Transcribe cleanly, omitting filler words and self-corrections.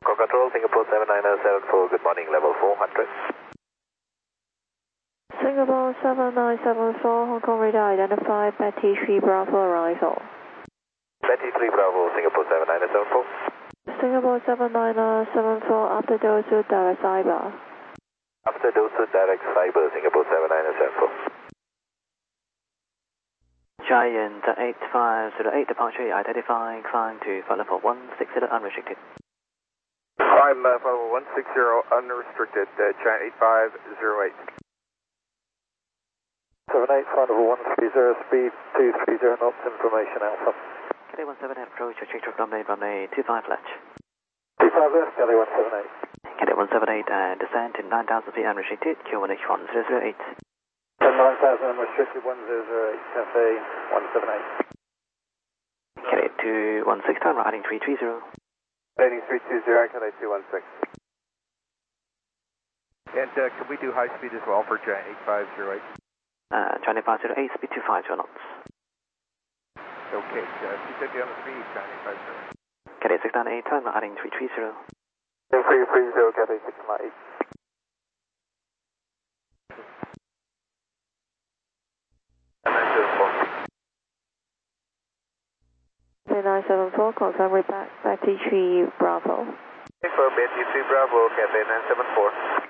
Core Control, Singapore 79074, good morning, level 400. Singapore 7974, Hong Kong radar identified, Betty 3 Bravo arrival. Betty 3 Bravo, Singapore 79074. Singapore 7974, after Dosu, direct Cyber. After Dosu, direct Cyber, Singapore 7974. Giant 8508, departure identifying, climb to flight level 160 unrestricted. Climb level 160 unrestricted, Giant 8508. 78, flight level 130, speed 230 knots, information Alpha. Kelly 178, approach your check runway 25 left. 25 left, Kelly 178. Kelly 178, descent in 9,000 feet unrestricted, Q1H 1008. 9,000 unrestricted, 1008, Cafe 178. Kelly 216, time riding 330. Landing 320, Kelly 216. And can we do high speed as well for Giant 8508? Giant 8508, speed 250 knots. Okay, 250 on the speed, Giant 8508. Kelly 698, time riding 330. 330, Kelly 698. 974, confirm with Betty 3 Bravo. For Betty 3 Bravo, Cathay 974.